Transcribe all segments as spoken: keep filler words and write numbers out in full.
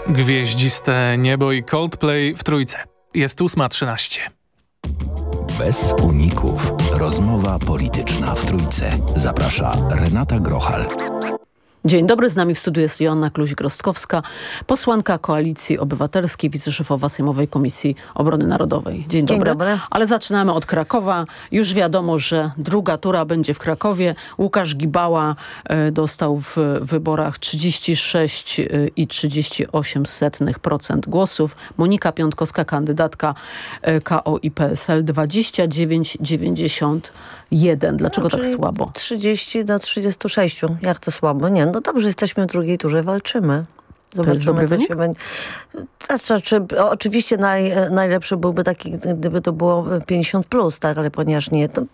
Gwieździste niebo i Coldplay w trójce. Jest ósma trzynaście. Bez uników. Rozmowa polityczna w trójce. Zaprasza Renata Grochal. Dzień dobry, z nami w studiu jest Joanna Kluzik-Rostkowska, posłanka Koalicji Obywatelskiej, wiceszefowa Sejmowej Komisji Obrony Narodowej. Dzień dobry. Dzień dobry. Ale zaczynamy od Krakowa. Już wiadomo, że druga tura będzie w Krakowie. Łukasz Gibała e, dostał w wyborach trzydzieści sześć i trzydzieści osiem procent głosów. Monika Piątkowska, kandydatka e, K O i P S L, dwadzieścia dziewięć dziewięćdziesiąt jeden. Dlaczego no, tak słabo? trzydzieści do trzydziestu sześciu. Jak to słabo? Nie, no dobrze, jesteśmy w drugiej turze, walczymy. Zobaczymy, to jest dobry wynik? Będzie... Znaczy, oczywiście naj, najlepszy byłby taki, gdyby to było pięćdziesiąt plus, tak, ale ponieważ nie, to...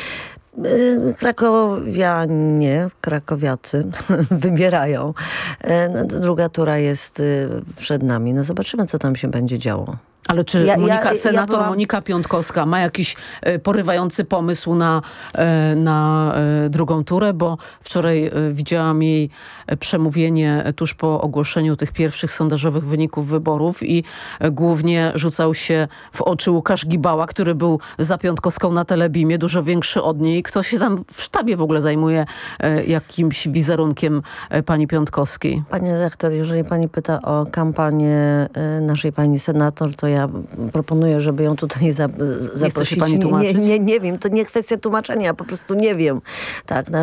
Krakowianie, krakowiacy wybierają. Druga tura jest przed nami. No zobaczymy, co tam się będzie działo. Ale czy ja, Monika, ja, senator ja byłam... Monika Piątkowska ma jakiś e, porywający pomysł na, e, na e, drugą turę? Bo wczoraj e, widziałam jej przemówienie tuż po ogłoszeniu tych pierwszych sondażowych wyników wyborów i e, głównie rzucał się w oczy Łukasz Gibała, który był za Piątkowską na Telebimie, dużo większy od niej. Kto się tam w sztabie w ogóle zajmuje e, jakimś wizerunkiem e, pani Piątkowskiej? Panie redaktor, jeżeli pani pyta o kampanię e, naszej pani senator, to ja proponuję, żeby ją tutaj za, zaprosić. Nie chce się pani tłumaczyć? Nie, nie, nie wiem, to nie kwestia tłumaczenia, ja po prostu nie wiem. Tak,